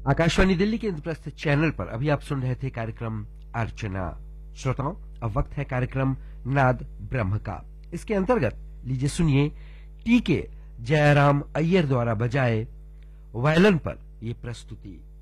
आकाशवाणी दिल्ली के इंद्रप्रस्थ चैनल पर अभी आप सुन रहे थे कार्यक्रम अर्चना। श्रोताओं, अब वक्त है कार्यक्रम नाद ब्रह्म का। इसके अंतर्गत लीजिए सुनिए टी के जयराम अय्यर द्वारा बजाए वायलिन पर यह प्रस्तुति।